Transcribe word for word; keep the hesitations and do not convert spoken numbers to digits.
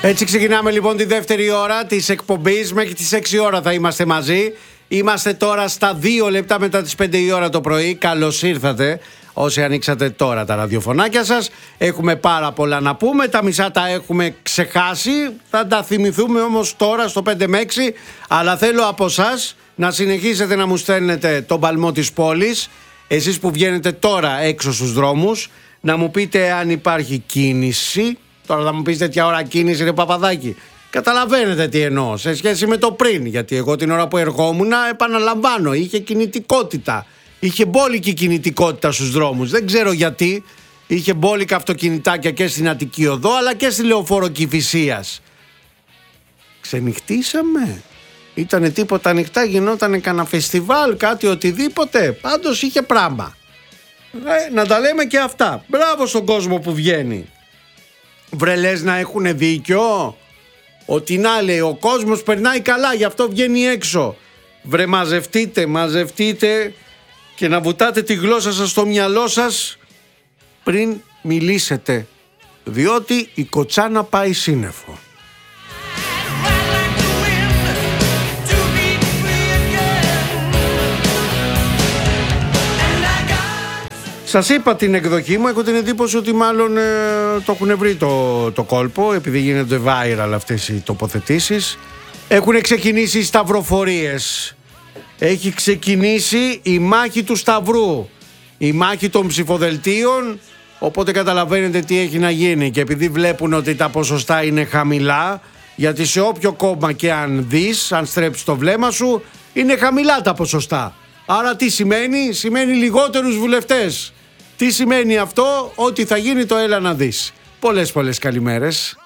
Έτσι ξεκινάμε λοιπόν τη δεύτερη ώρα της εκπομπής. Μέχρι τις έξι ώρα θα είμαστε μαζί. Είμαστε τώρα στα δύο λεπτά μετά τις πέντε η ώρα το πρωί. Καλώς ήρθατε όσοι ανοίξατε τώρα τα ραδιοφωνάκια σας. Έχουμε πάρα πολλά να πούμε. Τα μισά τα έχουμε ξεχάσει. Θα τα θυμηθούμε όμως τώρα στο πέντε με έξι. Αλλά θέλω από εσάς να συνεχίσετε να μου στέλνετε τον παλμό της πόλης. Εσείς που βγαίνετε τώρα έξω στους δρόμους, να μου πείτε αν υπάρχει κίνηση. Τώρα θα μου πεις τέτοια ώρα κίνηση, ρε Παπαδάκη. Καταλαβαίνετε τι εννοώ σε σχέση με το πριν. Γιατί εγώ την ώρα που εργόμουν, επαναλαμβάνω, είχε κινητικότητα. Είχε μπόλικη κινητικότητα στους δρόμους. Δεν ξέρω γιατί. Είχε μπόλικα αυτοκινητάκια και στην Αττική Οδό, αλλά και στη Λεωφόρο Κηφισίας. Ξενυχτήσαμε. Ήτανε τίποτα ανοιχτά, γινότανε κανένα φεστιβάλ, κάτι οτιδήποτε. Πάντως είχε πράγμα. Ε, να τα λέμε και αυτά. Μπράβο στον κόσμο που βγαίνει. Βρε λες να έχουν δίκιο. Ότι να λέει ο κόσμος περνάει καλά, γι' αυτό βγαίνει έξω. Βρε μαζευτείτε, μαζευτείτε και να βουτάτε τη γλώσσα σας στο μυαλό σας πριν μιλήσετε. Διότι η κοτσάνα πάει σύννεφο. Σας είπα την εκδοχή μου, έχω την εντύπωση ότι μάλλον ε, το έχουν βρει το, το κόλπο, επειδή γίνονται viral αυτές οι τοποθετήσεις. Έχουν ξεκινήσει οι σταυροφορίες. Έχει ξεκινήσει η μάχη του Σταυρού, η μάχη των ψηφοδελτίων, οπότε καταλαβαίνετε τι έχει να γίνει. Και επειδή βλέπουν ότι τα ποσοστά είναι χαμηλά, γιατί σε όποιο κόμμα και αν δεις, αν στρέψεις το βλέμμα σου, είναι χαμηλά τα ποσοστά. Άρα τι σημαίνει? Σημαίνει λιγότερους βουλευτές. Τι σημαίνει αυτό? Ότι θα γίνει το έλα να δεις. Πολλές πολλές καλημέρες.